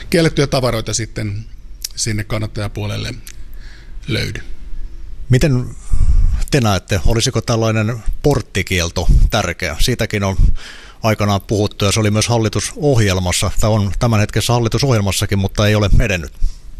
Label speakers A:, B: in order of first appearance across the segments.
A: kiellettyjä tavaroita sitten sinne kannattajapuolelle löydy.
B: Miten te näette, olisiko tällainen porttikielto tärkeä? Siitäkin on aikanaan puhuttu ja se oli myös hallitusohjelmassa, tai on tämän hetkessä hallitusohjelmassakin, mutta ei ole edennyt.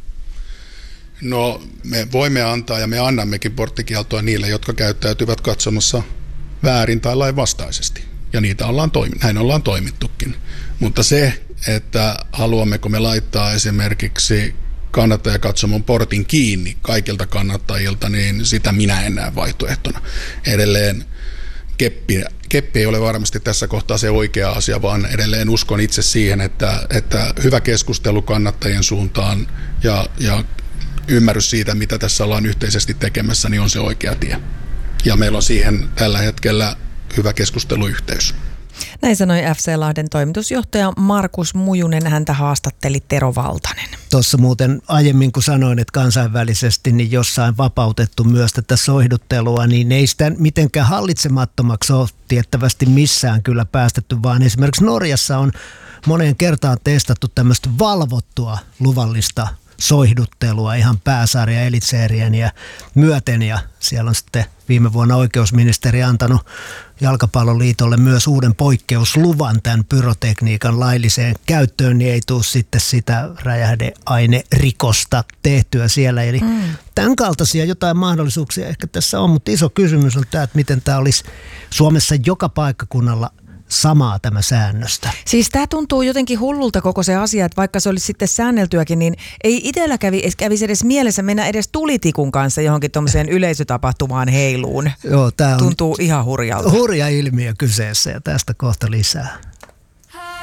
A: No me voimme antaa ja me annammekin porttikieltoa niille, jotka käyttäytyvät katsomassa väärin tai lainvastaisesti. Ja näin ollaan toimittukin. Mutta se, että haluammeko me laittaa esimerkiksi kannattajakatsomon portin kiinni kaikilta kannattajilta, niin sitä minä en näe vaihtoehtona. Edelleen keppi ei ole varmasti tässä kohtaa se oikea asia, vaan edelleen uskon itse siihen, että hyvä keskustelu kannattajien suuntaan ja ymmärrys siitä, mitä tässä ollaan yhteisesti tekemässä, niin on se oikea tie. Ja meillä on siihen tällä hetkellä hyvä keskusteluyhteys.
C: Näin sanoi FC-Lahden toimitusjohtaja Markus Mujunen, häntä haastatteli Tero Valtanen.
D: Tuossa muuten aiemmin, kun sanoin, että kansainvälisesti niin jossain vapautettu myös tätä soihduttelua, niin ei sitä mitenkään hallitsemattomaksi ole tiettävästi missään kyllä päästetty, vaan esimerkiksi Norjassa on moneen kertaan testattu tämmöistä valvottua luvallista soihduttelua ihan pääsarja Elitserien ja myöten, ja siellä on sitten viime vuonna oikeusministeri antanut Jalkapalloliitolle myös uuden poikkeusluvan tämän pyrotekniikan lailliseen käyttöön, niin ei tule sitten sitä räjähdeainerikosta tehtyä siellä. Eli tämän kaltaisia jotain mahdollisuuksia ehkä tässä on, mutta iso kysymys on tämä, että miten tämä olisi Suomessa joka paikkakunnalla samaa tämä säännöstä.
C: Siis tämä tuntuu jotenkin hullulta koko se asia, että vaikka se olisi sitten säänneltyäkin, niin ei itsellä kävisi edes mielessä mennä edes tulitikun kanssa johonkin tuommoiseen yleisötapahtumaan heiluun.
D: Joo, tämä
C: tuntuu ihan hurjalta.
D: Hurja ilmiö kyseessä ja tästä kohta lisää.